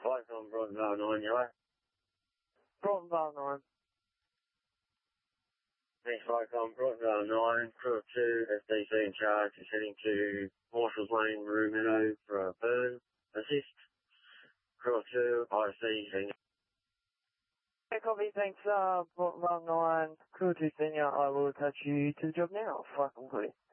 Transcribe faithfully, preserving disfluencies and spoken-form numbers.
Flight on Bronzevale nine, you right? Bronzevale nine. Next flight on Bronzevale nine, crew of two, S D C in charge, is heading to Marshall's Lane, Maroon Meadow for a burn assist. Crew of two, I C, heading. Okay, copy, thanks, uh, Bronzevale nine, crew two senior, I will attach you to the job now. Flight complete.